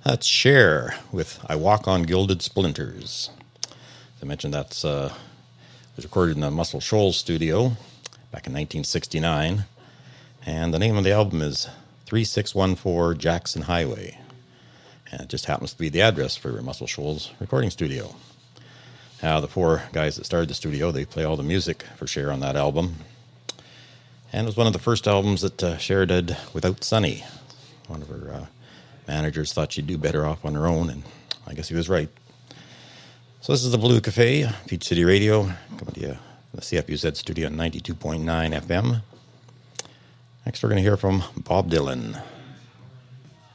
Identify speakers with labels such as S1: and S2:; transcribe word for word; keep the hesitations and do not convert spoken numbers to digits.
S1: That's Cher with I Walk on Gilded Splinters. As I mentioned, that's uh, was recorded in the Muscle Shoals studio back in nineteen sixty-nine. And the name of the album is three six one four Jackson Highway. And it just happens to be the address for Muscle Shoals recording studio. Now, the four guys that started the studio, they play all the music for Cher on that album. And it was one of the first albums that uh, Cher did without Sonny. One of her uh, managers thought she'd do better off on her own, and I guess he was right. So this is the Blue Cafe, Peach City Radio, coming to you from the C F U Z studio on ninety-two point nine F M. Next, we're going to hear from Bob Dylan.